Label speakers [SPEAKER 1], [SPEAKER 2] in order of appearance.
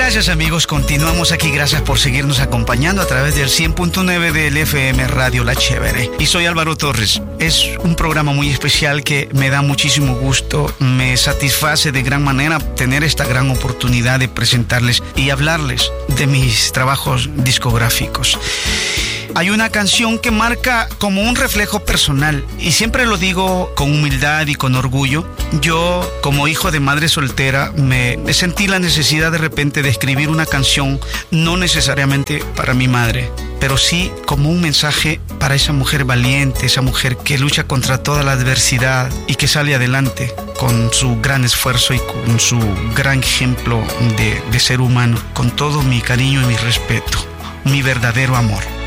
[SPEAKER 1] Gracias amigos, continuamos aquí, gracias por seguirnos acompañando a través del 100.9 del FM Radio La Chévere. Y soy Álvaro Torres. Es un programa muy especial que me da muchísimo gusto, me satisface de gran manera tener esta gran oportunidad de presentarles y hablarles de mis trabajos discográficos. Hay una canción que marca como un reflejo personal y siempre lo digo con humildad y con orgullo. Yo, como hijo de madre soltera, me sentí la necesidad de repente de escribir una canción, no necesariamente para mi madre, pero sí como un mensaje para esa mujer valiente, esa mujer que lucha contra toda la adversidad y que sale adelante con su gran esfuerzo y con su gran ejemplo de ser humano, con todo mi cariño y mi respeto, mi verdadero amor.